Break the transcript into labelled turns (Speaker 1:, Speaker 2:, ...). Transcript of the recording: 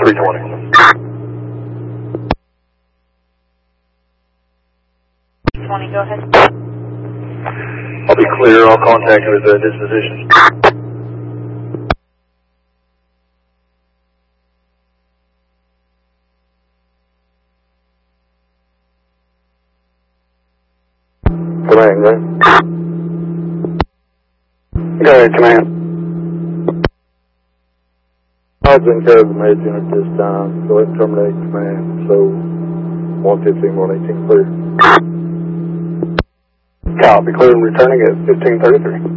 Speaker 1: 320.
Speaker 2: 20, go ahead.
Speaker 1: I'll be clear. I'll contact you with the disposition.
Speaker 3: Command, go ahead, command. I was in charge of the med unit this time, so let's terminate command. So 115, 118 clear.
Speaker 1: Copy, clear and returning at 1533.